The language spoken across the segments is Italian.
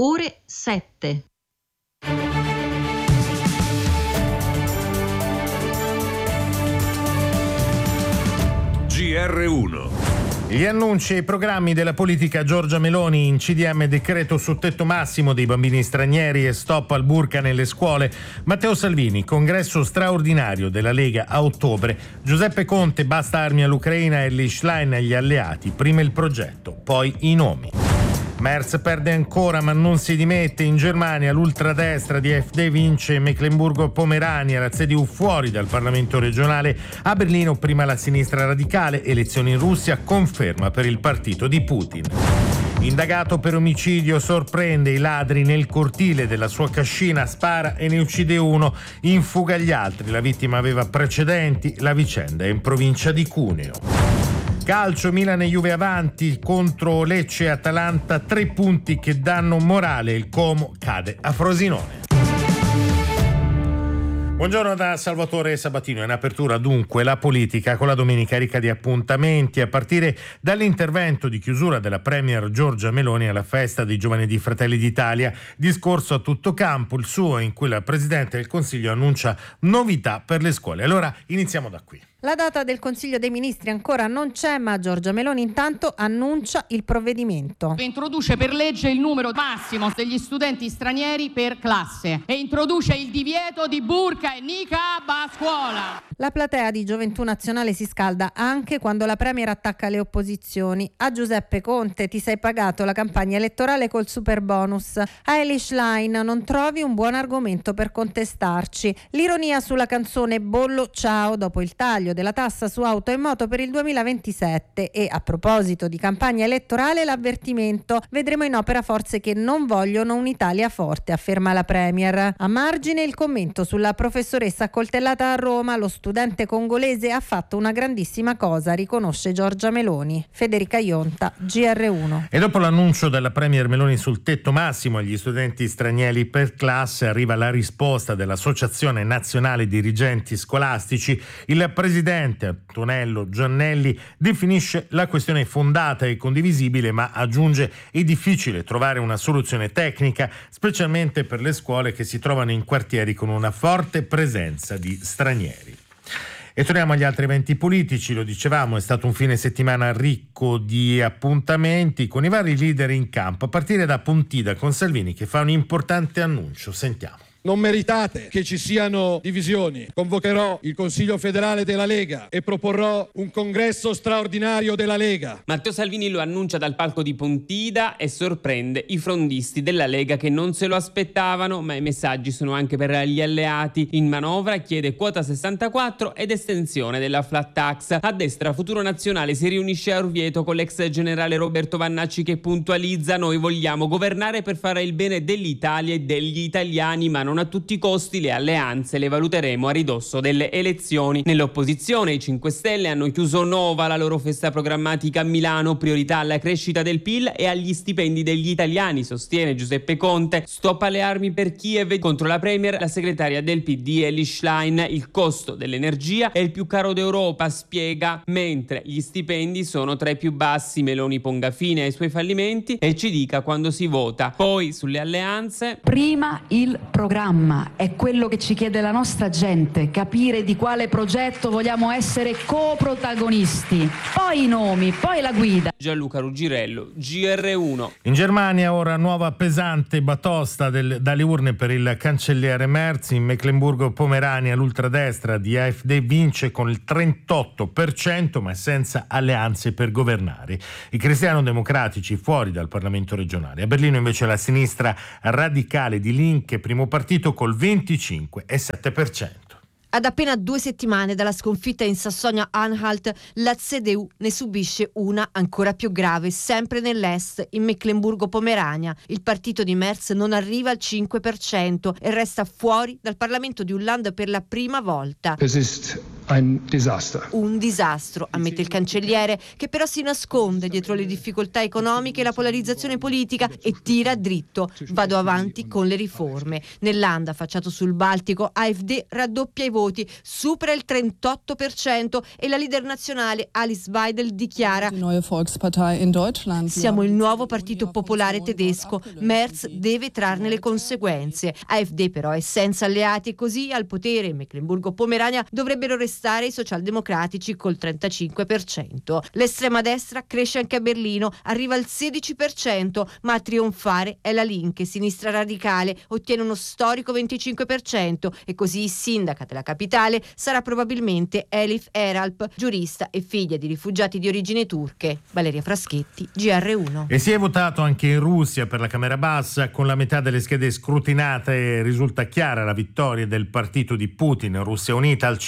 ore 7. GR1. Gli annunci e i programmi della politica Giorgia Meloni in CDM, decreto su tetto massimo dei bambini stranieri e stop al burka nelle scuole. Matteo Salvini, congresso straordinario della Lega a ottobre. Giuseppe Conte, basta armi all'Ucraina e Elly Schlein agli alleati. Prima il progetto, poi i nomi. Merz perde ancora ma non si dimette. In Germania l'ultradestra di AfD vince Mecklenburgo-Pomerania, la CDU fuori dal Parlamento regionale. A Berlino prima la sinistra radicale, elezioni in Russia, conferma per il partito di Putin. Indagato per omicidio, sorprende i ladri nel cortile della sua cascina, spara e ne uccide uno, in fuga gli altri. La vittima aveva precedenti, la vicenda è in provincia di Cuneo. Calcio, Milan e Juve avanti contro Lecce e Atalanta, 3 punti che danno morale, il Como cade a Frosinone. Buongiorno da Salvatore Sabatino. In apertura dunque la politica con la domenica ricca di appuntamenti, a partire dall'intervento di chiusura della Premier Giorgia Meloni alla festa dei giovani di Fratelli d'Italia. Discorso a tutto campo, il suo, in cui la Presidente del Consiglio annuncia novità per le scuole. Allora iniziamo da qui. La data del Consiglio dei Ministri ancora non c'è, ma Giorgia Meloni intanto annuncia il provvedimento. Introduce per legge il numero massimo degli studenti stranieri per classe e introduce il divieto di burka e niqab a scuola. La platea di Gioventù Nazionale si scalda anche quando la Premier attacca le opposizioni. A Giuseppe Conte: ti sei pagato la campagna elettorale col super bonus. A Elly Schlein: non trovi un buon argomento per contestarci. L'ironia sulla canzone Bollo ciao dopo il taglio della tassa su auto e moto per il 2027. E a proposito di campagna elettorale, l'avvertimento: vedremo in opera forze che non vogliono un'Italia forte, afferma la Premier. A margine il commento sulla professoressa accoltellata a Roma: lo studente congolese ha fatto una grandissima cosa, riconosce Giorgia Meloni. Federica Ionta, GR1. E dopo l'annuncio della Premier Meloni sul tetto massimo agli studenti stranieri per classe, arriva la risposta dell'Associazione Nazionale Dirigenti Scolastici. Il presidente Antonello Giannelli definisce la questione fondata e condivisibile, ma aggiunge: è difficile trovare una soluzione tecnica, specialmente per le scuole che si trovano in quartieri con una forte presenza di stranieri. E torniamo agli altri eventi politici. Lo dicevamo, è stato un fine settimana ricco di appuntamenti con i vari leader in campo, a partire da Pontida con Salvini che fa un importante annuncio. Sentiamo. Non meritate che ci siano divisioni. Convocherò il Consiglio federale della Lega e proporrò un congresso straordinario della Lega. Matteo Salvini lo annuncia dal palco di Pontida e sorprende i frondisti della Lega che non se lo aspettavano, ma i messaggi sono anche per gli alleati. In manovra chiede quota 64 ed estensione della flat tax. A destra Futuro Nazionale si riunisce a Orvieto con l'ex generale Roberto Vannacci che puntualizza: noi vogliamo governare per fare il bene dell'Italia e degli italiani, ma non a tutti i costi. Le alleanze le valuteremo a ridosso delle elezioni. Nell'opposizione i 5 Stelle hanno chiuso nova la loro festa programmatica a Milano, priorità alla crescita del PIL e agli stipendi degli italiani, sostiene Giuseppe Conte. Stop alle armi per Kiev. Contro la Premier la segretaria del PD Elly Schlein: il costo dell'energia è il più caro d'Europa, spiega, mentre gli stipendi sono tra i più bassi. Meloni ponga fine ai suoi fallimenti e ci dica quando si vota. Poi sulle alleanze: prima il programma è quello che ci chiede la nostra gente, capire di quale progetto vogliamo essere coprotagonisti, poi i nomi, poi la guida. Gianluca Ruggirello, GR1. In Germania ora nuova pesante batosta dalle urne per il cancelliere Merz. In Mecklenburgo-Pomerania l'ultradestra di AfD vince con il 38%, ma senza alleanze per governare. I cristiano-democratici fuori dal Parlamento regionale. A Berlino invece la sinistra radicale di Linke, primo partito, col 25,7%. Ad appena 2 settimane dalla sconfitta in Sassonia-Anhalt, la CDU ne subisce una ancora più grave, sempre nell'est, in Mecklenburgo-Pomerania. Il partito di Merz non arriva al 5% e resta fuori dal Parlamento di un land per la prima volta. Es ist ein Desaster. Un disastro, ammette il cancelliere, che però si nasconde dietro le difficoltà economiche e la polarizzazione politica e tira dritto. Vado avanti con le riforme. Nel Land affacciato sul Baltico, AfD raddoppia i voti, supera il 38% e la leader nazionale Alice Weidel dichiara: siamo il nuovo partito popolare tedesco, Merz deve trarne le conseguenze. AfD però è senza alleati e così al potere in Meclemburgo-Pomerania dovrebbero restare i socialdemocratici col 35%. L'estrema destra cresce anche a Berlino, arriva al 16%, ma a trionfare è la Linke, sinistra radicale, ottiene uno storico 25% e così sindaca della capitale sarà probabilmente Elif Eralp, giurista e figlia di rifugiati di origini turche. Valeria Fraschetti, GR1. E si è votato anche in Russia per la Camera Bassa. Con la metà delle schede scrutinate risulta chiara la vittoria del partito di Putin, Russia Unita, al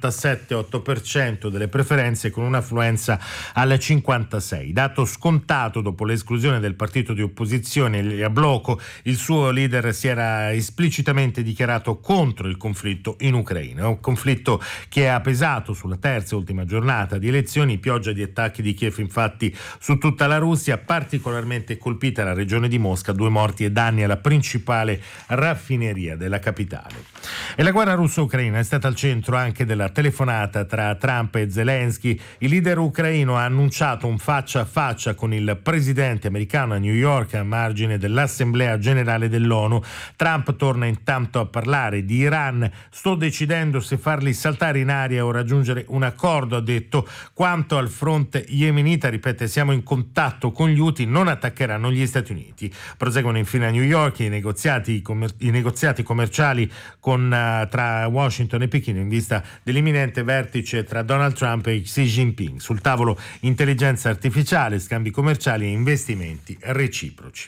57,8% delle preferenze, con un'affluenza al 56%. Dato scontato dopo l'esclusione del partito di opposizione, il Jabloko. Il suo leader si era esplicitamente dichiarato contro il conflitto in Ucraina, un conflitto che ha pesato sulla terza e ultima giornata di elezioni. Pioggia di attacchi di Kiev infatti su tutta la Russia, particolarmente colpita la regione di Mosca, 2 morti e danni alla principale raffineria della capitale. E la guerra russo-ucraina è stata al centro anche della telefonata tra Trump e Zelensky. Il leader ucraino ha annunciato un faccia a faccia con il presidente americano a New York a margine dell'Assemblea generale dell'ONU. Trump torna intanto a parlare di Iran. Sto decidendo se farli saltare in aria o raggiungere un accordo, ha detto. Quanto al fronte yemenita, ripete, siamo in contatto con gli Houthi, non attaccheranno gli Stati Uniti. Proseguono infine a New York i negoziati commerciali tra Washington e Pechino in vista dell'imminente vertice tra Donald Trump e Xi Jinping. Sul tavolo intelligenza artificiale, scambi commerciali e investimenti reciproci.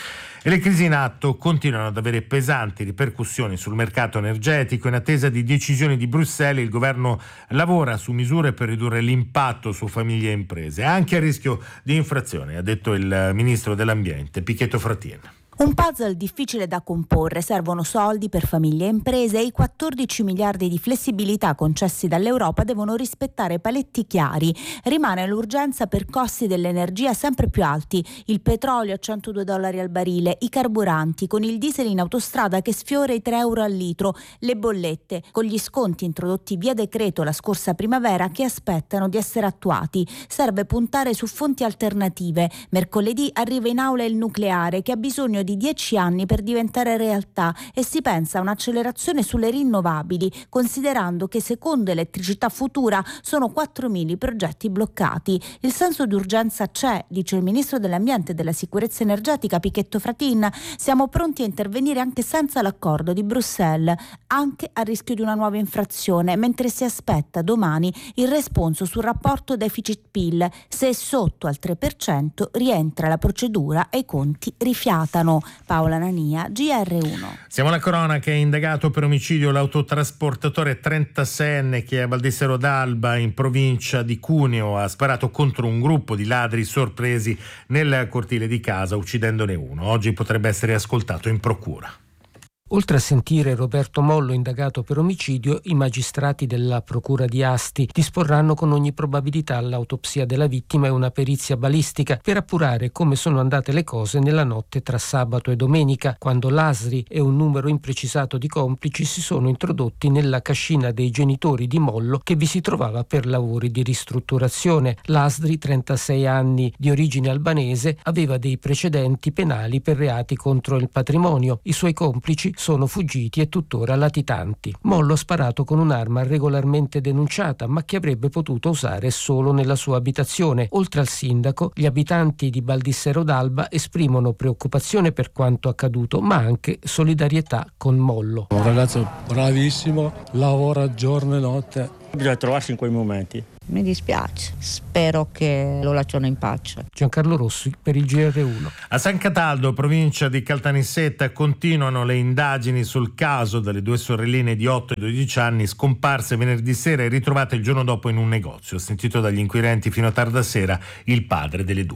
E le crisi in atto continuano ad avere pesanti ripercussioni sul mercato energetico. In attesa di decisioni di Bruxelles, il governo lavora su misure per ridurre l'impatto su famiglie e imprese, anche a rischio di infrazione, ha detto il ministro dell'Ambiente Pichetto Fratin. Un puzzle difficile da comporre, servono soldi per famiglie e imprese e i 14 miliardi di flessibilità concessi dall'Europa devono rispettare paletti chiari. Rimane l'urgenza per costi dell'energia sempre più alti, il petrolio a $102 al barile, i carburanti, con il diesel in autostrada che sfiora i €3 al litro, le bollette, con gli sconti introdotti via decreto la scorsa primavera che aspettano di essere attuati. Serve puntare su fonti alternative. Mercoledì arriva in aula il nucleare che ha bisogno di 10 anni per diventare realtà e si pensa a un'accelerazione sulle rinnovabili, considerando che secondo Elettricità Futura sono 4.000 i progetti bloccati. Il senso di urgenza c'è, dice il ministro dell'Ambiente e della Sicurezza Energetica Pichetto Fratin. Siamo pronti a intervenire anche senza l'accordo di Bruxelles, anche a rischio di una nuova infrazione, mentre si aspetta domani il responso sul rapporto deficit-PIL. Se è sotto al 3% rientra la procedura e i conti rifiatano. Paola Nania, GR1. Siamo alla cronaca. È indagato per omicidio l'autotrasportatore 36enne che a Valdissero d'Alba, in provincia di Cuneo, ha sparato contro un gruppo di ladri sorpresi nel cortile di casa, uccidendone uno. Oggi potrebbe essere ascoltato in procura. Oltre a sentire Roberto Mollo indagato per omicidio, i magistrati della procura di Asti disporranno con ogni probabilità l'autopsia della vittima e una perizia balistica per appurare come sono andate le cose nella notte tra sabato e domenica, quando l'Asri e un numero imprecisato di complici si sono introdotti nella cascina dei genitori di Mollo che vi si trovava per lavori di ristrutturazione. L'Asri, 36 anni, di origine albanese, aveva dei precedenti penali per reati contro il patrimonio. I suoi complici sono fuggiti e tuttora latitanti. Mollo ha sparato con un'arma regolarmente denunciata, ma che avrebbe potuto usare solo nella sua abitazione. Oltre al sindaco, gli abitanti di Valdissero d'Alba esprimono preoccupazione per quanto accaduto, ma anche solidarietà con Mollo. Un ragazzo bravissimo, lavora giorno e notte. Bisogna trovarsi in quei momenti. Mi dispiace, spero che lo lasciano in pace. Giancarlo Rossi per il GR1. A San Cataldo, provincia di Caltanissetta, continuano le indagini sul caso delle 2 sorelline di 8 e 12 anni scomparse venerdì sera e ritrovate il giorno dopo in un negozio. Sentito dagli inquirenti fino a tarda sera il padre delle 2.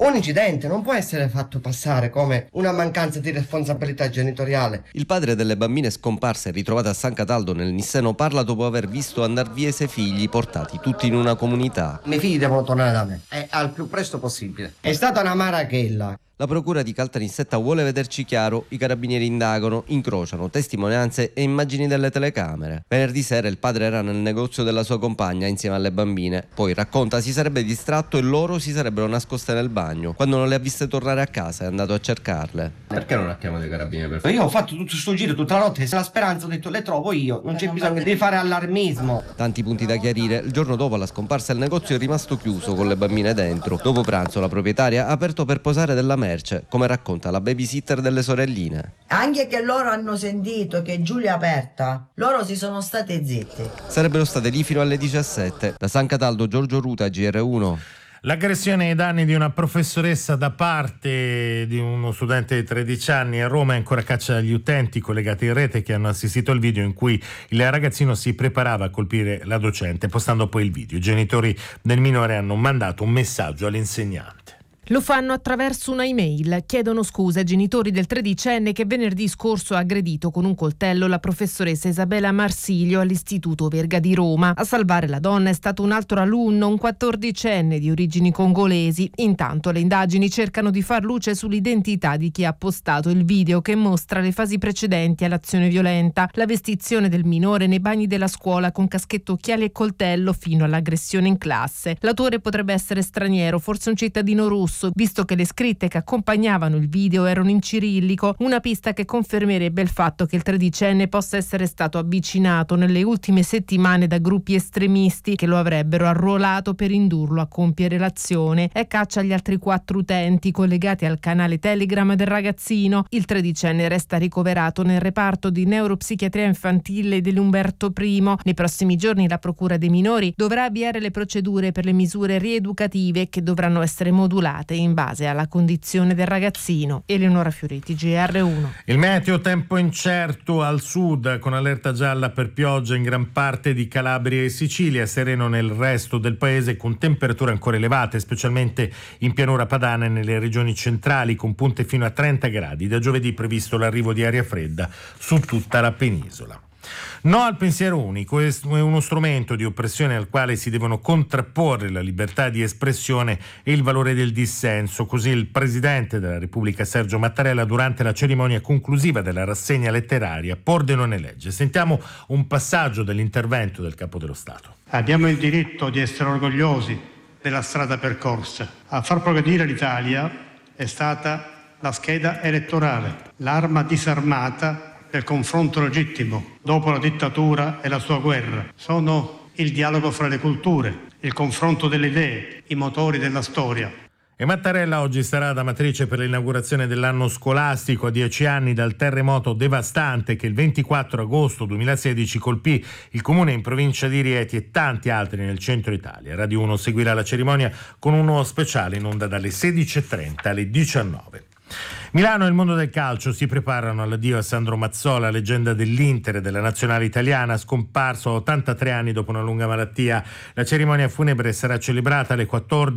Un incidente non può essere fatto passare come una mancanza di responsabilità genitoriale. Il padre delle bambine scomparse e ritrovate a San Cataldo nel Nisseno parla dopo aver visto andar via i 6 figli portati tutti in una comunità. I miei figli devono tornare da me e al più presto possibile. È stata una marachella. La procura di Caltanissetta vuole vederci chiaro, i carabinieri indagano, incrociano testimonianze e immagini delle telecamere. Venerdì sera il padre era nel negozio della sua compagna insieme alle bambine, poi racconta si sarebbe distratto e loro si sarebbero nascoste nel bagno. Quando non le ha viste tornare a casa è andato a cercarle. Perché non ha chiamato i carabinieri per Io ho fatto tutto sto giro tutta la notte, la speranza ho detto le trovo io, non c'è bisogno di fare allarmismo. Tanti punti da chiarire, il giorno dopo la scomparsa il negozio è rimasto chiuso con le bambine dentro. Dopo pranzo la proprietaria ha aperto per posare della merce, come racconta la babysitter delle sorelline. Anche che loro hanno sentito che Giulia è aperta, loro si sono state zitti. Sarebbero state lì fino alle 17. Da San Cataldo, Giorgio Ruta, GR1. L'aggressione ai danni di una professoressa da parte di uno studente di 13 anni a Roma è ancora a caccia dagli utenti collegati in rete che hanno assistito al video in cui il ragazzino si preparava a colpire la docente, postando poi il video. I genitori del minore hanno mandato un messaggio all'insegnante. Lo fanno attraverso una email. Chiedono scusa ai genitori del 13enne che venerdì scorso ha aggredito con un coltello la professoressa Isabella Marsilio all'Istituto Verga di Roma. A salvare la donna è stato un altro alunno, un 14enne di origini congolesi. Intanto le indagini cercano di far luce sull'identità di chi ha postato il video che mostra le fasi precedenti all'azione violenta, la vestizione del minore nei bagni della scuola con caschetto, occhiali e coltello fino all'aggressione in classe. L'autore potrebbe essere straniero, forse un cittadino russo, visto che le scritte che accompagnavano il video erano in cirillico, una pista che confermerebbe il fatto che il 13enne possa essere stato avvicinato nelle ultime settimane da gruppi estremisti che lo avrebbero arruolato per indurlo a compiere l'azione. È caccia agli altri 4 utenti collegati al canale Telegram del ragazzino. Il 13enne resta ricoverato nel reparto di neuropsichiatria infantile dell'Umberto I. Nei prossimi giorni la Procura dei minori dovrà avviare le procedure per le misure rieducative che dovranno essere modulate in base alla condizione del ragazzino. Eleonora Fioriti, GR1. Il meteo, tempo incerto al sud con allerta gialla per pioggia in gran parte di Calabria e Sicilia, sereno nel resto del paese con temperature ancora elevate, specialmente in pianura padana e nelle regioni centrali con punte fino a 30 gradi. Da giovedì previsto l'arrivo di aria fredda su tutta la penisola. No al pensiero unico è uno strumento di oppressione al quale si devono contrapporre la libertà di espressione e il valore del dissenso. Così il Presidente della Repubblica Sergio Mattarella durante la cerimonia conclusiva della rassegna letteraria Pordenone legge. Sentiamo un passaggio dell'intervento del Capo dello Stato. Abbiamo il diritto di essere orgogliosi della strada percorsa. A far progredire l'Italia è stata la scheda elettorale, l'arma disarmata del confronto legittimo dopo la dittatura e la sua guerra. Sono il dialogo fra le culture, il confronto delle idee, i motori della storia. E Mattarella oggi sarà ad Amatrice per l'inaugurazione dell'anno scolastico a 10 anni dal terremoto devastante che il 24 agosto 2016 colpì il comune in provincia di Rieti e tanti altri nel centro Italia. Radio 1 seguirà la cerimonia con un nuovo speciale in onda dalle 16.30 alle 19. Milano e il mondo del calcio si preparano all'addio a Sandro Mazzola, leggenda dell'Inter e della nazionale italiana, scomparso a 83 anni dopo una lunga malattia. La cerimonia funebre sarà celebrata alle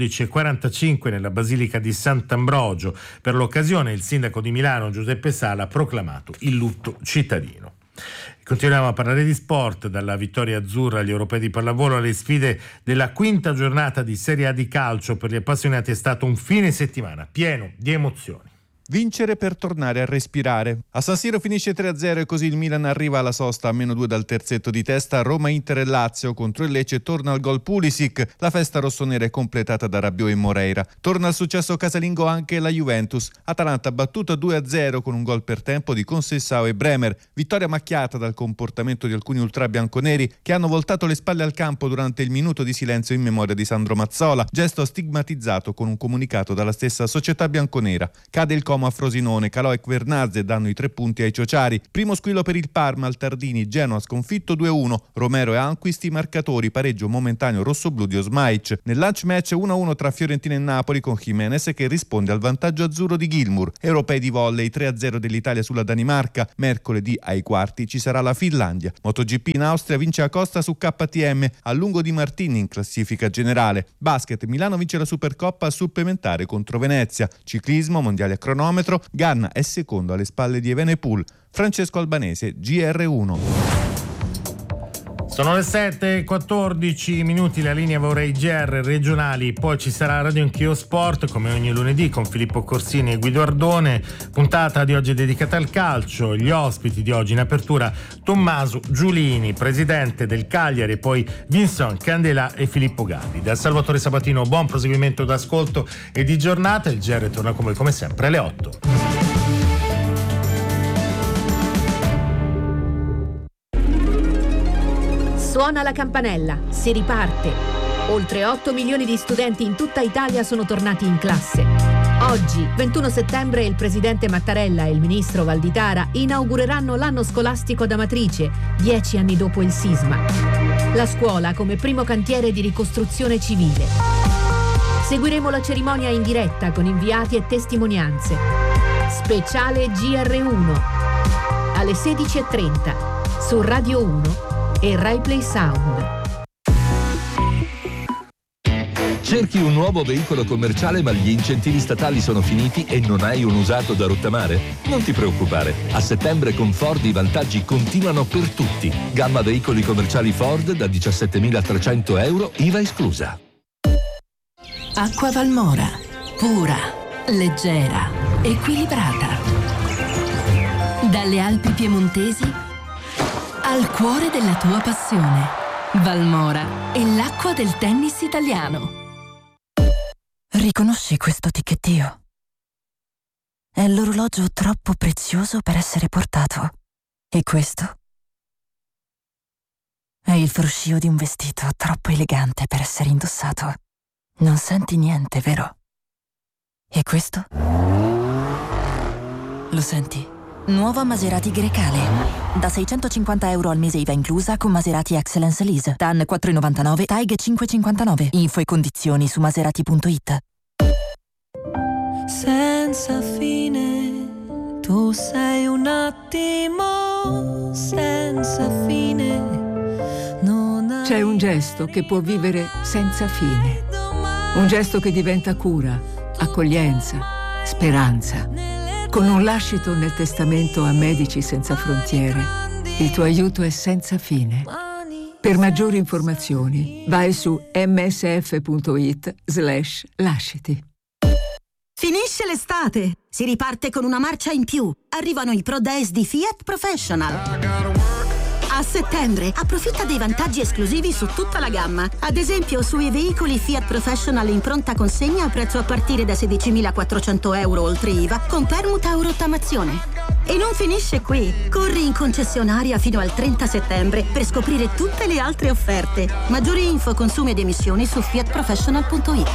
14.45 nella Basilica di Sant'Ambrogio. Per l'occasione il sindaco di Milano, Giuseppe Sala, ha proclamato il lutto cittadino. Continuiamo a parlare di sport, dalla vittoria azzurra agli europei di pallavolo alle sfide della quinta giornata di Serie A di calcio. Per gli appassionati è stato un fine settimana pieno di emozioni. Vincere per tornare a respirare. A San Siro finisce 3-0 e così il Milan arriva alla sosta a -2 dal terzetto di testa. Roma, Inter e Lazio contro il Lecce torna al gol Pulisic. La festa rossonera è completata da Rabiot e Moreira. Torna al successo casalingo anche la Juventus. Atalanta battuta 2-0 con un gol per tempo di Conceição e Bremer. Vittoria macchiata dal comportamento di alcuni ultra bianconeri che hanno voltato le spalle al campo durante il minuto di silenzio in memoria di Sandro Mazzola, gesto stigmatizzato con un comunicato dalla stessa società bianconera. Cade il Como a Frosinone, calò e Quernazze danno i 3 punti ai ciociari. Primo squillo per il Parma al Tardini, Genoa sconfitto 2-1, Romero e Anquisti marcatori, pareggio momentaneo rossoblù di Osmaic. Nel lunch match 1-1 tra Fiorentina e Napoli con Jimenez che risponde al vantaggio azzurro di Gilmour. Europei di volley 3-0 dell'Italia sulla Danimarca. Mercoledì ai quarti ci sarà la Finlandia. MotoGP in Austria vince Acosta su KTM, a lungo di Martini in classifica generale. Basket, Milano vince la Supercoppa a supplementare contro Venezia. Ciclismo, mondiale a cronometro, Ganna è secondo alle spalle di Evenepoel. Francesco Albanese, GR1. Sono le 7:14, la linea vorrei GR regionali, poi ci sarà Radio Anch'io Sport come ogni lunedì con Filippo Corsini e Guido Ardone. Puntata di oggi dedicata al calcio, gli ospiti di oggi in apertura Tommaso Giulini, presidente del Cagliari, e poi Vincent Candela e Filippo Galli. Da Salvatore Sabatino buon proseguimento d'ascolto e di giornata, il GR torna con voi come sempre alle 8. Suona la campanella, si riparte. Oltre 8 milioni di studenti in tutta Italia sono tornati in classe. Oggi, 21 settembre, il presidente Mattarella e il ministro Valditara inaugureranno l'anno scolastico da matrice, 10 anni dopo il sisma. La scuola come primo cantiere di ricostruzione civile. Seguiremo la cerimonia in diretta con inviati e testimonianze. Speciale GR1 alle 16:30 su Radio 1 e Rai Play Sound. Cerchi un nuovo veicolo commerciale ma gli incentivi statali sono finiti e non hai un usato da rottamare? Non ti preoccupare, a settembre con Ford i vantaggi continuano per tutti. Gamma veicoli commerciali Ford da 17.300 euro, IVA esclusa. Acqua Valmora, pura, leggera, equilibrata. Dalle Alpi piemontesi al cuore della tua passione. Valmora è l'acqua del tennis italiano. Riconosci questo ticchettio? È l'orologio troppo prezioso per essere portato. E questo? È il fruscio di un vestito troppo elegante per essere indossato. Non senti niente, vero? E questo? Lo senti? Nuova Maserati Grecale. Da 650 euro al mese IVA inclusa con Maserati Excellence Lease. TAN 4,99, TAIG 5,59. Info e condizioni su maserati.it. Senza fine, tu sei un attimo senza fine. C'è un gesto che può vivere senza fine. Un gesto che diventa cura, accoglienza, speranza. Con un lascito nel testamento a Medici Senza Frontiere, il tuo aiuto è senza fine. Per maggiori informazioni, vai su msf.it/lasciti. Finisce l'estate! Si riparte con una marcia in più. Arrivano i Pro Days di Fiat Professional. A settembre approfitta dei vantaggi esclusivi su tutta la gamma. Ad esempio sui veicoli Fiat Professional in pronta consegna a prezzo a partire da 16.400 euro oltre IVA con permuta o rottamazione. E non finisce qui. Corri in concessionaria fino al 30 settembre per scoprire tutte le altre offerte. Maggiori info, consumi ed emissioni su fiatprofessional.it.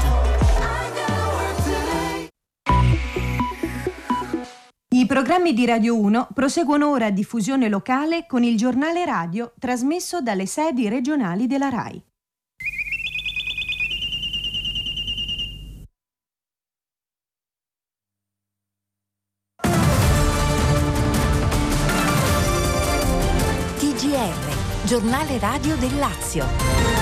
I programmi di Radio 1 proseguono ora a diffusione locale con il giornale radio trasmesso dalle sedi regionali della RAI. TGR, giornale radio del Lazio.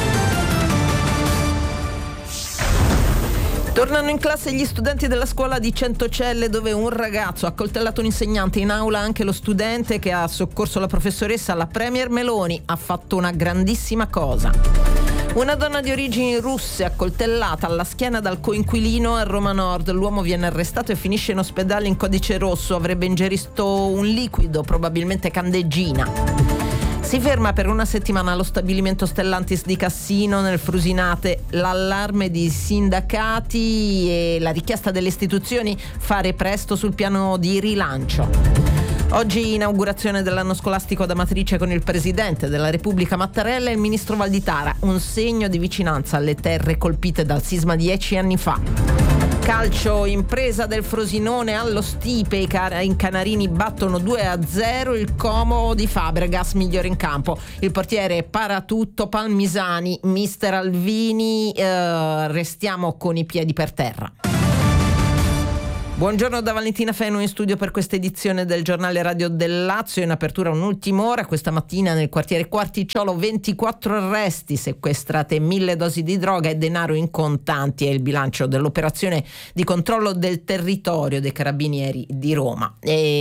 Tornano in classe gli studenti della scuola di Centocelle, dove un ragazzo ha accoltellato un insegnante. In aula anche lo studente che ha soccorso la professoressa. La premier Meloni ha fatto una grandissima cosa. Una donna di origini russe accoltellata alla schiena dal coinquilino a Roma Nord. L'uomo viene arrestato e finisce in ospedale in codice rosso. Avrebbe ingerito un liquido, probabilmente candeggina. Si ferma per una settimana lo stabilimento Stellantis di Cassino nel Frusinate. L'allarme di sindacati e la richiesta delle istituzioni fare presto sul piano di rilancio. Oggi inaugurazione dell'anno scolastico da matrice con il Presidente della Repubblica Mattarella e il Ministro Valditara, un segno di vicinanza alle terre colpite dal sisma 10 anni fa. Calcio, impresa del Frosinone allo Stipe, i canarini battono 2-0, il Como di Fabregas migliore in campo, il portiere para tutto Palmisani, mister Alvini, restiamo con i piedi per terra. Buongiorno da Valentina Fenu in studio per questa edizione del giornale radio del Lazio. In apertura un'ultima ora, questa mattina nel quartiere Quarticciolo 24 arresti, sequestrate 1000 dosi di droga e denaro in contanti. È il bilancio dell'operazione di controllo del territorio dei Carabinieri di Roma.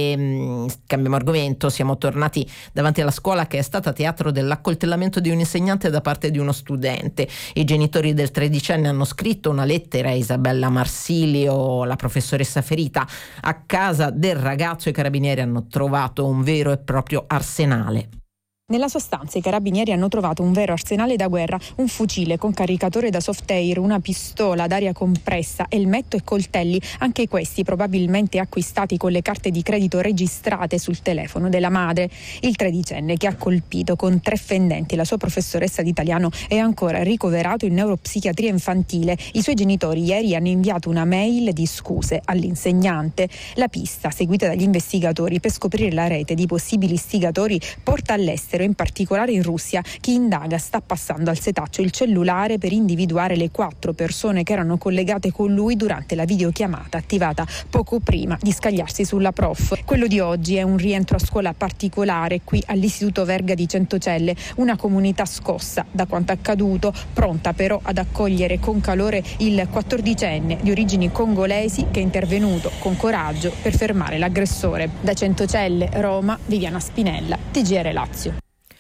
E cambiamo argomento, siamo tornati davanti alla scuola che è stata teatro dell'accoltellamento di un insegnante da parte di uno studente. I genitori del 13enne hanno scritto una lettera a Isabella Marsilio, la professoressa ferita. A casa del ragazzo i carabinieri hanno trovato un vero e proprio arsenale. Nella sostanza i carabinieri hanno trovato un vero arsenale da guerra, un fucile con caricatore da soft air, una pistola ad aria compressa, elmetto e coltelli, anche questi probabilmente acquistati con le carte di credito registrate sul telefono della madre. Il 13enne che ha colpito con 3 fendenti la sua professoressa di italiano è ancora ricoverato in neuropsichiatria infantile. I suoi genitori ieri hanno inviato una mail di scuse all'insegnante. La pista, seguita dagli investigatori per scoprire la rete di possibili istigatori, porta all'estero, in particolare in Russia. Chi indaga sta passando al setaccio il cellulare per individuare le 4 persone che erano collegate con lui durante la videochiamata attivata poco prima di scagliarsi sulla prof. Quello di oggi è un rientro a scuola particolare qui all'Istituto Verga di Centocelle, una comunità scossa da quanto accaduto, pronta però ad accogliere con calore il 14enne di origini congolesi che è intervenuto con coraggio per fermare l'aggressore. Da Centocelle, Roma, Viviana Spinella, TGR Lazio.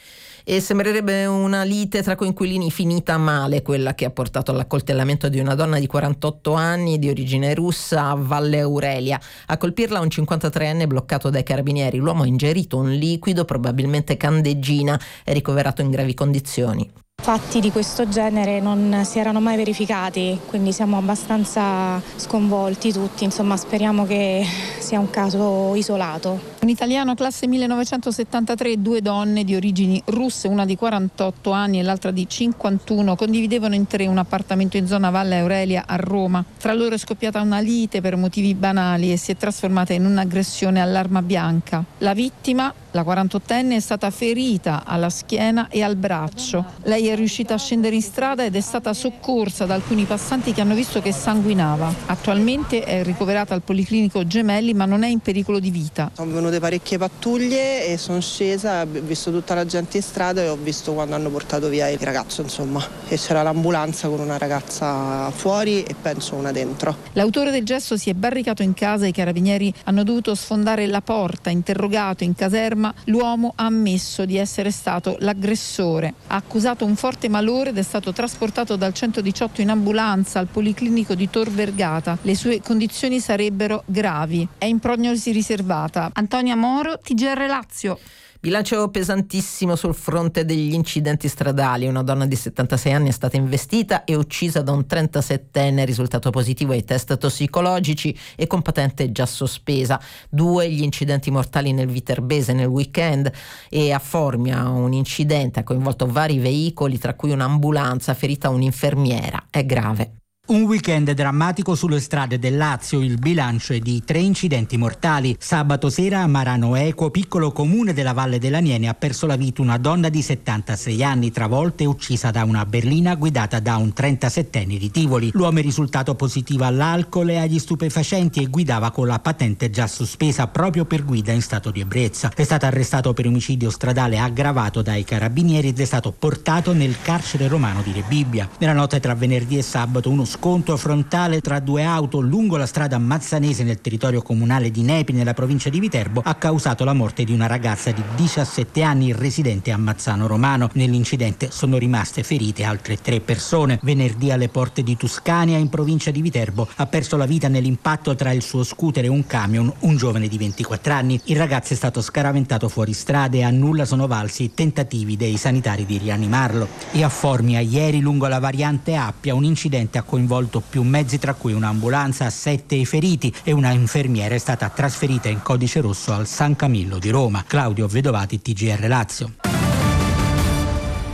E sembrerebbe una lite tra coinquilini finita male, quella che ha portato all'accoltellamento di una donna di 48 anni di origine russa a Valle Aurelia. A colpirla un 53enne bloccato dai carabinieri. L'uomo ha ingerito un liquido, probabilmente candeggina, è ricoverato in gravi condizioni. Fatti di questo genere non si erano mai verificati, quindi siamo abbastanza sconvolti tutti, insomma speriamo che sia un caso isolato. Un italiano classe 1973 e 2 donne di origini russe, una di 48 anni e l'altra di 51, condividevano in 3 un appartamento in zona Valle Aurelia a Roma. Tra loro è scoppiata una lite per motivi banali e si è trasformata in un'aggressione all'arma bianca. La vittima, la 48enne, è stata ferita alla schiena e al braccio. Lei è riuscita a scendere in strada ed è stata soccorsa da alcuni passanti che hanno visto che sanguinava. Attualmente è ricoverata al Policlinico Gemelli ma non è in pericolo di vita. Sono venute parecchie pattuglie e sono scesa, ho visto tutta la gente in strada e ho visto quando hanno portato via il ragazzo, insomma, e c'era l'ambulanza con una ragazza fuori e penso una dentro. L'autore del gesto si è barricato in casa e i carabinieri hanno dovuto sfondare la porta. Interrogato in caserma, l'uomo ha ammesso di essere stato l'aggressore. Ha accusato un forte malore ed è stato trasportato dal 118 in ambulanza al Policlinico di Tor Vergata. Le sue condizioni sarebbero gravi. È in prognosi riservata. Antonia Moro, TGR Lazio. Bilancio pesantissimo sul fronte degli incidenti stradali. Una donna di 76 anni è stata investita e uccisa da un 37enne, risultato positivo ai test tossicologici e con patente già sospesa. 2 gli incidenti mortali nel Viterbese nel weekend, e a Formia un incidente ha coinvolto vari veicoli, tra cui un'ambulanza, ferita un'infermiera. È grave. Un weekend drammatico sulle strade del Lazio, il bilancio è di 3 incidenti mortali. Sabato sera a Marano Equo, piccolo comune della Valle dell'Aniene, ha perso la vita una donna di 76 anni, travolta e uccisa da una berlina guidata da un 37enne di Tivoli. L'uomo è risultato positivo all'alcol e agli stupefacenti e guidava con la patente già sospesa proprio per guida in stato di ebbrezza. È stato arrestato per omicidio stradale aggravato dai carabinieri ed è stato portato nel carcere romano di Rebibbia. Nella notte tra venerdì e sabato uno scontro frontale tra 2 auto lungo la strada Mazzanese nel territorio comunale di Nepi nella provincia di Viterbo ha causato la morte di una ragazza di 17 anni residente a Mazzano Romano. Nell'incidente sono rimaste ferite altre 3 persone. Venerdì alle porte di Tuscania in provincia di Viterbo ha perso la vita nell'impatto tra il suo scooter e un camion un giovane di 24 anni. Il ragazzo è stato scaraventato fuori strada e a nulla sono valsi i tentativi dei sanitari di rianimarlo. E a Formia ieri lungo la variante Appia un incidente ha coinvolto più mezzi, tra cui un'ambulanza, 7 feriti e una infermiera è stata trasferita in codice rosso al San Camillo di Roma. Claudio Vedovati, TGR Lazio.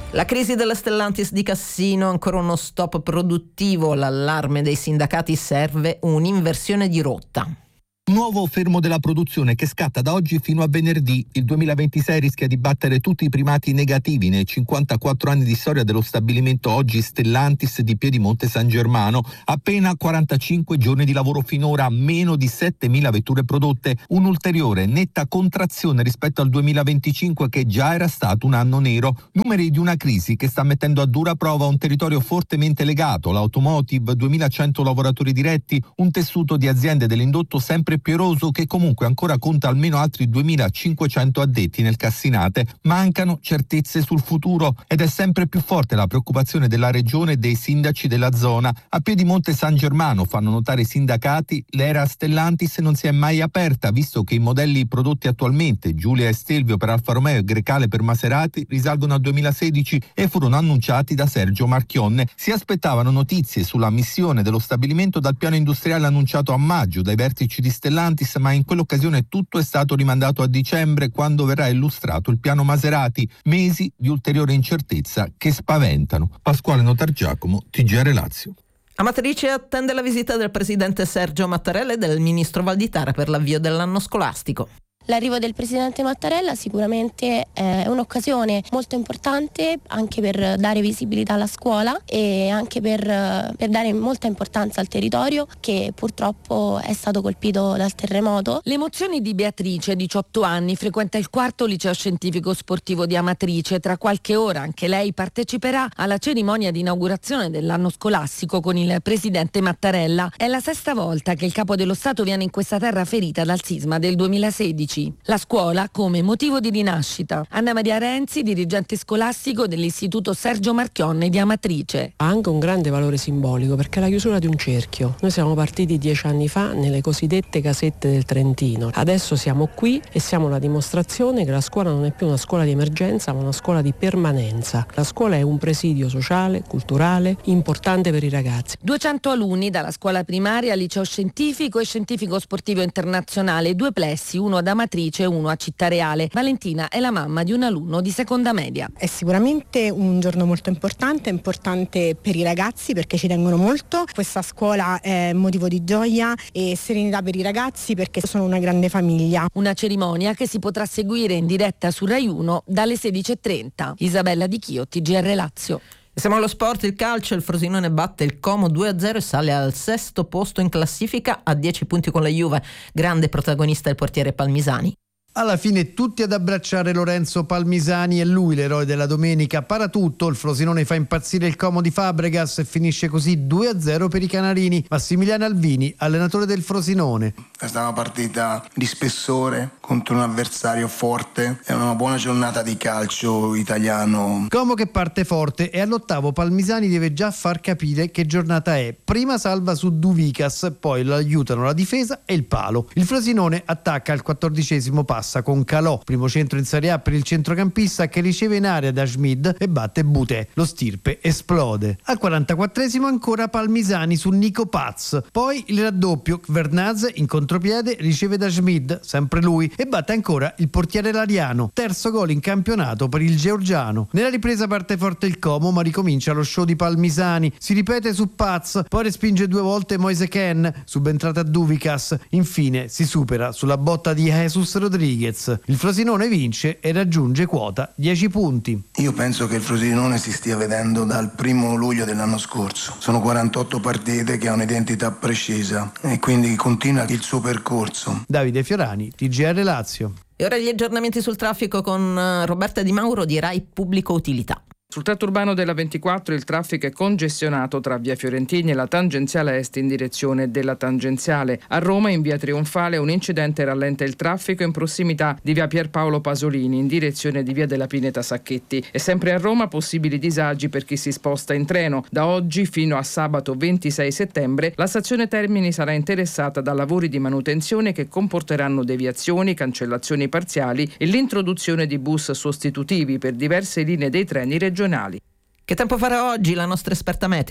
La crisi della Stellantis di Cassino, ancora uno stop produttivo, l'allarme dei sindacati, serve un'inversione di rotta. Nuovo fermo della produzione che scatta da oggi fino a venerdì. Il 2026 rischia di battere tutti i primati negativi nei 54 anni di storia dello stabilimento oggi Stellantis di Piedimonte San Germano. Appena 45 giorni di lavoro finora, meno di 7.000 vetture prodotte, un'ulteriore netta contrazione rispetto al 2025 che già era stato un anno nero. Numeri di una crisi che sta mettendo a dura prova un territorio fortemente legato, l'automotive, 2.100 lavoratori diretti, un tessuto di aziende dell'indotto sempre più eroso che comunque ancora conta almeno altri 2.500 addetti nel Cassinate. Mancano certezze sul futuro ed è sempre più forte la preoccupazione della regione e dei sindaci della zona. A Piedimonte San Germano, fanno notare i sindacati, l'era Stellantis non si è mai aperta, visto che i modelli prodotti attualmente, Giulia e Stelvio per Alfa Romeo e Grecale per Maserati, risalgono al 2016 e furono annunciati da Sergio Marchionne. Si aspettavano notizie sulla missione dello stabilimento dal piano industriale annunciato a maggio dai vertici di Stellantis, ma in quell'occasione tutto è stato rimandato a dicembre, quando verrà illustrato il piano Maserati. Mesi di ulteriore incertezza che spaventano. Pasquale Notargiacomo, TGR Lazio. Amatrice attende la visita del presidente Sergio Mattarella e del ministro Valditara per l'avvio dell'anno scolastico. L'arrivo del presidente Mattarella sicuramente è un'occasione molto importante anche per dare visibilità alla scuola e anche per dare molta importanza al territorio che purtroppo è stato colpito dal terremoto. Le emozioni di Beatrice, 18 anni, frequenta il 4° liceo scientifico sportivo di Amatrice. Tra qualche ora anche lei parteciperà alla cerimonia di inaugurazione dell'anno scolastico con il presidente Mattarella. È la 6ª volta che il capo dello Stato viene in questa terra ferita dal sisma del 2016. La scuola come motivo di rinascita. Anna Maria Renzi, dirigente scolastico dell'Istituto Sergio Marchionne di Amatrice. Ha anche un grande valore simbolico perché è la chiusura di un cerchio. Noi siamo partiti 10 anni fa nelle cosiddette casette del Trentino. Adesso siamo qui e siamo la dimostrazione che la scuola non è più una scuola di emergenza ma una scuola di permanenza. La scuola è un presidio sociale, culturale, importante per i ragazzi. 200 alunni dalla scuola primaria al liceo scientifico e scientifico sportivo internazionale, 2 plessi, uno ad Amatrice e uno a Cittareale. Valentina è la mamma di un alunno di seconda media. È sicuramente un giorno molto importante per i ragazzi perché ci tengono molto. Questa scuola è motivo di gioia e serenità per i ragazzi perché sono una grande famiglia. Una cerimonia che si potrà seguire in diretta su Rai 1 dalle 16:30. Isabella Di Chio, TGR Lazio. Siamo allo sport, il calcio, il Frosinone batte il Como 2-0 e sale al 6° posto in classifica a 10 punti con la Juve. Grande protagonista il portiere Palmisani. Alla fine tutti ad abbracciare Lorenzo Palmisani, è lui l'eroe della domenica. Para tutto, il Frosinone fa impazzire il Como di Fabregas e finisce così 2-0 per i canarini. Massimiliano Alvini, allenatore del Frosinone. È stata una partita di spessore contro un avversario forte, è una buona giornata di calcio italiano. Como che parte forte e all'8° Palmisani deve già far capire che giornata è. Prima salva su Duvikas, poi lo aiutano la difesa e il palo. Il Frosinone attacca al 14° passa con Calò, primo centro in Serie A per il centrocampista che riceve in area da Schmid e batte Butè. Lo stirpe esplode. Al 44° ancora Palmisani su Nico Paz, poi il raddoppio, Vernaz in contropiede riceve da Schmid, sempre lui, e batte ancora il portiere Lariano. Terzo gol in campionato per il georgiano. Nella ripresa parte forte il Como ma ricomincia lo show di Palmisani, si ripete su Paz, poi respinge 2 volte Moise Ken, subentrata a Duvikas, infine si supera sulla botta di Jesus Rodriguez. Il Frosinone vince e raggiunge quota 10 punti. Io penso che il Frosinone si stia vedendo dal 1° luglio dell'anno scorso. Sono 48 partite che hanno un'identità precisa e quindi continua il suo percorso. Davide Fiorani, TGR Lazio. E ora gli aggiornamenti sul traffico con Roberta Di Mauro di Rai Pubblico Utilità. Sul tratto urbano della 24 il traffico è congestionato tra via Fiorentini e la tangenziale est in direzione della tangenziale. A Roma in via Trionfale un incidente rallenta il traffico in prossimità di via Pierpaolo Pasolini in direzione di via della Pineta Sacchetti. E sempre a Roma possibili disagi per chi si sposta in treno. Da oggi fino a sabato 26 settembre la stazione Termini sarà interessata da lavori di manutenzione che comporteranno deviazioni, cancellazioni parziali e l'introduzione di bus sostitutivi per diverse linee dei treni regionali. Che tempo farà oggi la nostra esperta meteo?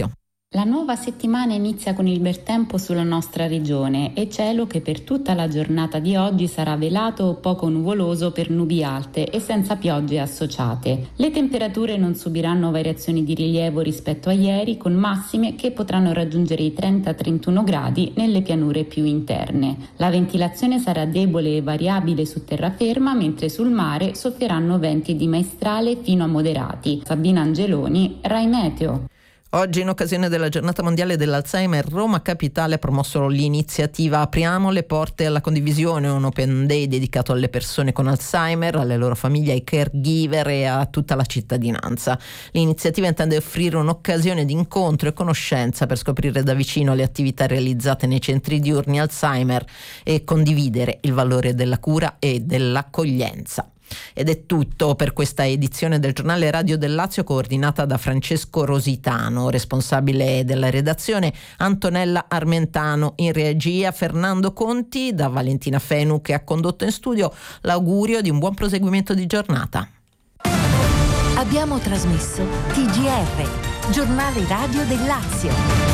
La nuova settimana inizia con il bel tempo sulla nostra regione e cielo che per tutta la giornata di oggi sarà velato o poco nuvoloso per nubi alte e senza piogge associate. Le temperature non subiranno variazioni di rilievo rispetto a ieri, con massime che potranno raggiungere i 30-31 gradi nelle pianure più interne. La ventilazione sarà debole e variabile su terraferma, mentre sul mare soffieranno venti di maestrale fino a moderati. Sabina Angeloni, Rai Meteo. Oggi, in occasione della giornata mondiale dell'Alzheimer, Roma Capitale ha promosso l'iniziativa Apriamo le porte alla condivisione, un open day dedicato alle persone con Alzheimer, alle loro famiglie, ai caregiver e a tutta la cittadinanza. L'iniziativa intende offrire un'occasione di incontro e conoscenza per scoprire da vicino le attività realizzate nei centri diurni Alzheimer e condividere il valore della cura e dell'accoglienza. Ed è tutto per questa edizione del Giornale Radio del Lazio, coordinata da Francesco Rositano, responsabile della redazione Antonella Armentano, in regia Fernando Conti, da Valentina Fenu che ha condotto in studio. L'augurio di un buon proseguimento di giornata. Abbiamo trasmesso TGR, Giornale Radio del Lazio.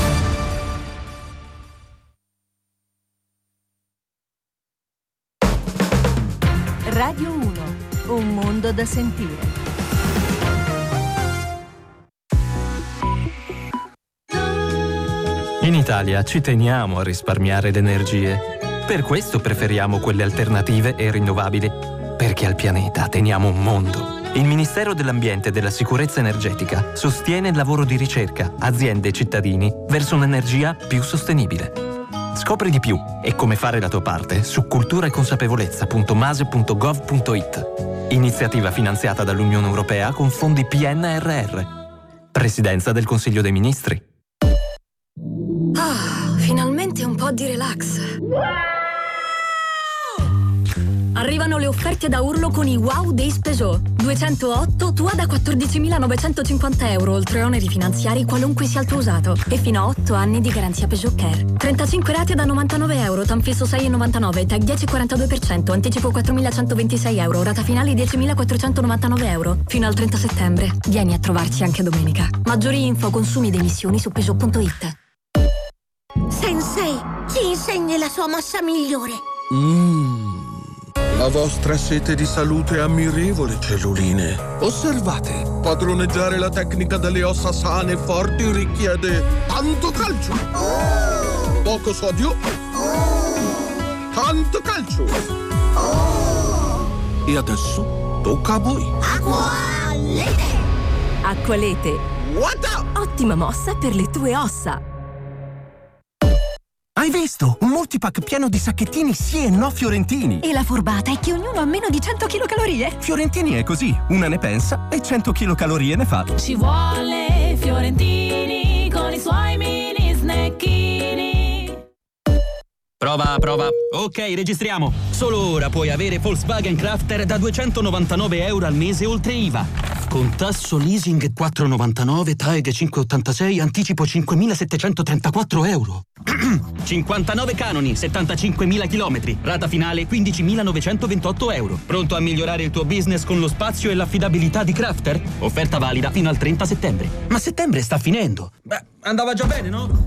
Radio 1, un mondo da sentire. In Italia ci teniamo a risparmiare le energie. Per questo preferiamo quelle alternative e rinnovabili. Perché al pianeta teniamo un mondo. Il Ministero dell'Ambiente e della Sicurezza Energetica sostiene il lavoro di ricerca, aziende e cittadini verso un'energia più sostenibile. Scopri di più e come fare la tua parte su culturaeconsapevolezza.mase.gov.it. Iniziativa finanziata dall'Unione Europea con fondi PNRR. Presidenza del Consiglio dei Ministri. Ah, finalmente un po' di relax. Arrivano le offerte da urlo con i Wow Days Peugeot. 208 tua da 14.950 euro, oltre oneri finanziari qualunque sia il tuo usato. E fino a 8 anni di garanzia Peugeot Care. 35 rate da 99 euro, tanfisso 6,99, tag 10,42%, anticipo 4.126 euro, rata finale 10.499 euro. Fino al 30 settembre. Vieni a trovarci anche domenica. Maggiori info, consumi ed emissioni su Peugeot.it. Sensei, ci insegni la sua mossa migliore. La vostra sete di salute è ammirevole, celluline. Osservate, padroneggiare la tecnica delle ossa sane e forti richiede tanto calcio, poco sodio, tanto calcio. E adesso tocca a voi. Acqualete! Acqualete. What? Ottima mossa per le tue ossa. Hai visto? Un multipack pieno di sacchettini sì e no fiorentini. E la furbata è che ognuno ha meno di 100 kcal. Fiorentini è così, una ne pensa e 100 kcal ne fa. Ci vuole Fiorentini con i suoi mini snacchini. Prova. Ok, registriamo. Solo ora puoi avere Volkswagen Crafter da 299 euro al mese oltre IVA. Con tasso leasing 4,99, TAEG 5,86, anticipo 5.734 euro. 59 canoni, 75.000 chilometri, rata finale 15.928 euro. Pronto a migliorare il tuo business con lo spazio e l'affidabilità di Crafter? Offerta valida fino al 30 settembre. Ma settembre sta finendo. Beh, andava già bene, no?